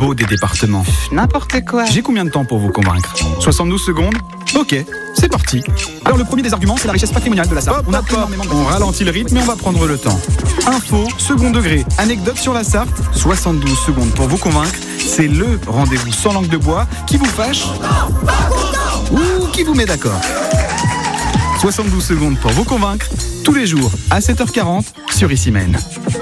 beau des départements. N'importe quoi. J'ai combien de temps pour vous convaincre ? 72 secondes ? Ok, c'est parti. Alors le premier des arguments, c'est la richesse patrimoniale de la Sarthe. On ralentit le rythme et on va prendre le temps. Info, second degré, anecdote sur la Sarthe, 72 secondes pour vous convaincre. C'est le rendez-vous sans langue de bois qui vous fâche ou qui vous met d'accord. 72 secondes pour vous convaincre, tous les jours à 7h40 sur Issy-Mène.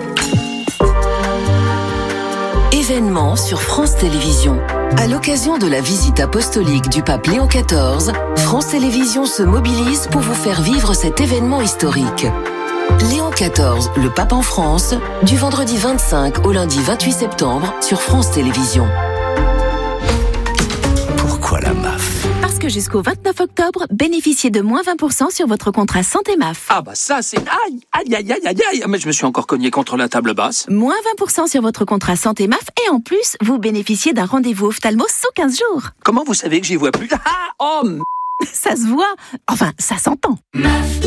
Événement sur France Télévisions. À l'occasion de la visite apostolique du pape Léon XIV, France Télévisions se mobilise pour vous faire vivre cet événement historique. Léon XIV, le pape en France, du vendredi 25 au lundi 28 septembre sur France Télévisions. Pourquoi la MAF ? Parce que jusqu'au 29 octobre, bénéficiez de moins 20% sur votre contrat santé MAF. Ah bah ça c'est... Aïe, mais je me suis encore cogné contre la table basse. Moins 20% sur votre contrat santé MAF et en plus, vous bénéficiez d'un rendez-vous ophtalmo sous 15 jours. Comment vous savez que j'y vois plus ? Ça se voit, enfin ça s'entend. MAF,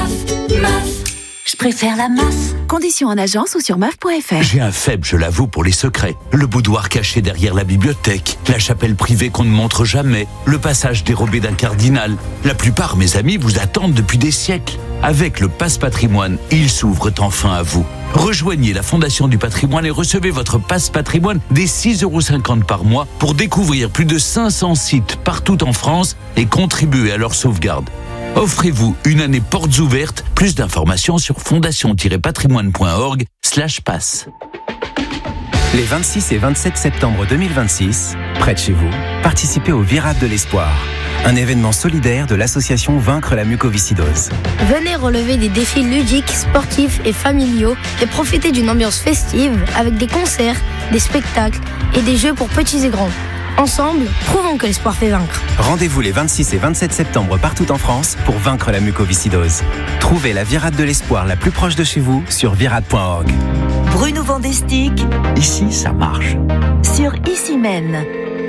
je préfère la MAF. Conditions en agence ou sur MAF.fr. J'ai un faible, je l'avoue, pour les secrets. Le boudoir caché derrière la bibliothèque, la chapelle privée qu'on ne montre jamais, le passage dérobé d'un cardinal. La plupart, mes amis, vous attendent depuis des siècles. Avec le Pass Patrimoine, ils s'ouvrent enfin à vous. Rejoignez la Fondation du Patrimoine et recevez votre Pass Patrimoine dès 6,50 € par mois pour découvrir plus de 500 sites partout en France et contribuer à leur sauvegarde. Offrez-vous une année portes ouvertes. Plus d'informations sur fondation-patrimoine.org/pass. Les 26 et 27 septembre 2026, près de chez vous, participez au Virade de l'Espoir, un événement solidaire de l'association Vaincre la mucoviscidose. Venez relever des défis ludiques, sportifs et familiaux et profitez d'une ambiance festive avec des concerts, des spectacles et des jeux pour petits et grands. Ensemble, prouvons que l'espoir fait vaincre. Rendez-vous les 26 et 27 septembre partout en France pour vaincre la mucoviscidose. Trouvez la Virade de l'Espoir la plus proche de chez vous sur virade.org. Bruno Vandestick, Ici, ça marche. Sur Issy-Mène.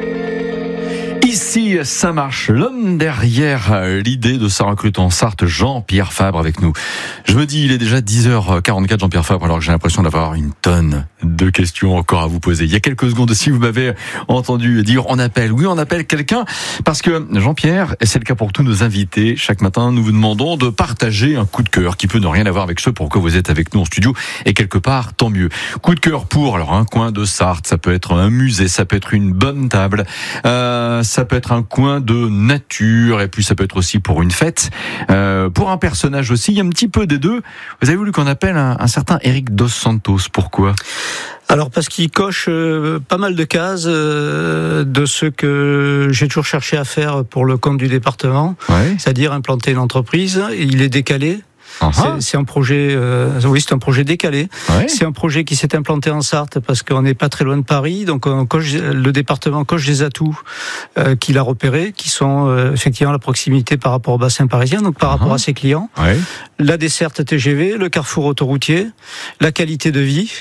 Ici, ça marche. L'homme derrière l'idée de sa recrute en Sarthe, Jean-Pierre Fabre avec nous. Je me dis, il est déjà 10h44, Jean-Pierre Fabre, alors que j'ai l'impression d'avoir une tonne de questions encore à vous poser. Il y a quelques secondes aussi, vous m'avez entendu dire on appelle. Oui, on appelle quelqu'un parce que Jean-Pierre, et c'est le cas pour tous nos invités, chaque matin, nous vous demandons de partager un coup de cœur qui peut ne rien avoir avec ce pourquoi vous êtes avec nous en studio. Et quelque part, tant mieux. Coup de cœur pour, alors, un coin de Sarthe, ça peut être un musée, ça peut être une bonne table, ça peut être un coin de nature, et puis ça peut être aussi pour une fête, pour un personnage aussi, il y a un petit peu des deux. Vous avez voulu qu'on appelle un certain Eric Dos Santos, pourquoi ? Alors parce qu'il coche pas mal de cases de ce que j'ai toujours cherché à faire pour le compte du département, c'est-à-dire implanter une entreprise. Il est décalé. C'est un projet, c'est un projet décalé. C'est un projet qui s'est implanté en Sarthe parce qu'on n'est pas très loin de Paris. Donc le département coche des atouts qu'il a repérés, qui sont effectivement la proximité par rapport au bassin parisien, donc par rapport à ses clients. La desserte TGV, le carrefour autoroutier, la qualité de vie.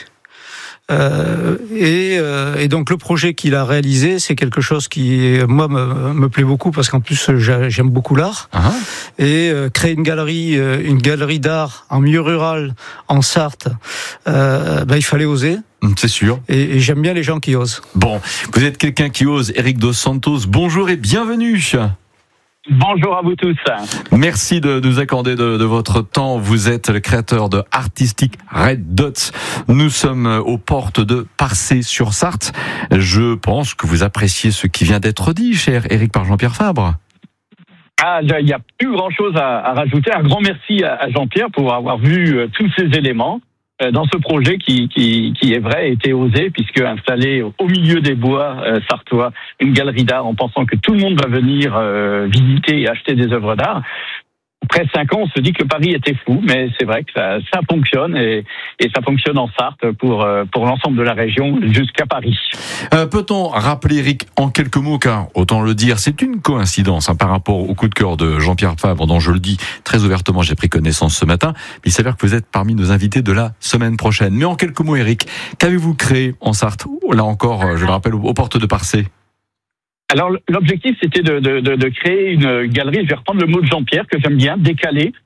Et donc le projet qu'il a réalisé, c'est quelque chose qui moi me plaît beaucoup parce qu'en plus j'aime beaucoup l'art. Et créer une galerie d'art en milieu rural en Sarthe, il fallait oser. C'est sûr. Et j'aime bien les gens qui osent. Bon, vous êtes quelqu'un qui ose, Eric Dos Santos. Bonjour et bienvenue. Bonjour à vous tous. Merci de nous accorder de votre temps. Vous êtes le créateur de Artistic Red Dots. Nous sommes aux portes de Parçay-sur-Sarthe. Je pense que vous appréciez ce qui vient d'être dit, cher Eric, par Jean-Pierre Fabre. Il n'y a plus grand-chose à rajouter. Un grand merci à Jean-Pierre pour avoir vu tous ces éléments dans ce projet qui est vrai, était osé, puisque installer au milieu des bois sartois une galerie d'art en pensant que tout le monde va venir visiter et acheter des œuvres d'art. Après 5 ans, on se dit que le pari était fou, mais c'est vrai que ça fonctionne et ça fonctionne en Sarthe pour l'ensemble de la région jusqu'à Paris. Peut-on rappeler, Eric, en quelques mots, car autant le dire, c'est une coïncidence par rapport au coup de cœur de Jean-Pierre Fabre, dont je le dis très ouvertement, j'ai pris connaissance ce matin, mais il s'avère que vous êtes parmi nos invités de la semaine prochaine. Mais en quelques mots, Eric, qu'avez-vous créé en Sarthe ? Là encore, je le rappelle, aux portes de Parçay. Alors, l'objectif, c'était de créer une galerie, je vais reprendre le mot de Jean-Pierre, que j'aime bien, décalée,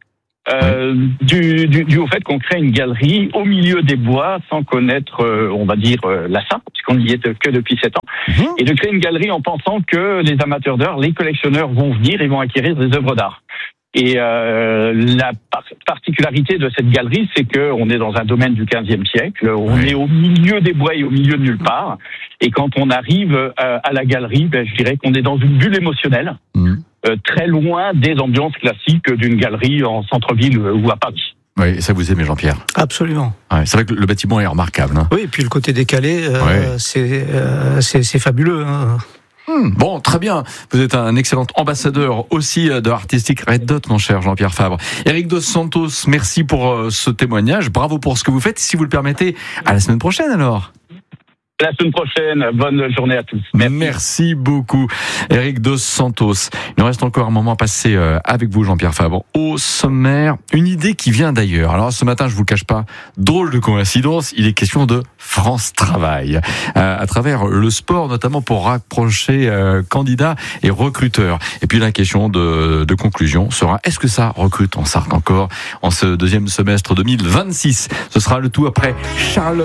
dû au fait qu'on crée une galerie au milieu des bois sans connaître, on va dire, la SAP, puisqu'on n'y est que depuis 7 ans, et de créer une galerie en pensant que les amateurs d'art, les collectionneurs vont venir et vont acquérir des œuvres d'art. Et la particularité de cette galerie, c'est qu'on est dans un domaine du XVe siècle, on est au milieu des bois et au milieu de nulle part, et quand on arrive à la galerie, je dirais qu'on est dans une bulle émotionnelle, très loin des ambiances classiques d'une galerie en centre-ville ou à Paris. Oui, ça vous aimez, Jean-Pierre? Absolument. Ouais, c'est vrai que le bâtiment est remarquable. Hein. Oui, et puis le côté décalé, c'est fabuleux. Hein. Bon, très bien. Vous êtes un excellent ambassadeur aussi de Artistic Red Dot, mon cher Jean-Pierre Fabre. Eric Dos Santos, merci pour ce témoignage. Bravo pour ce que vous faites. Si vous le permettez, à la semaine prochaine alors. À la semaine prochaine. Bonne journée à tous. Merci beaucoup, Eric Dos Santos. Il nous reste encore un moment à passer avec vous, Jean-Pierre Fabre. Au sommaire, une idée qui vient d'ailleurs. Alors ce matin, je vous le cache pas, drôle de coïncidence, il est question de France Travail. À travers le sport, notamment pour rapprocher candidats et recruteurs. Et puis la question de conclusion sera, est-ce que ça recrute en Sarthe encore en ce deuxième semestre 2026? Ce sera le tout après Charlotte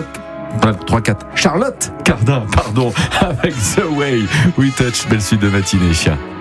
Cardin, avec The Way We Touch. Belle suite de matinée.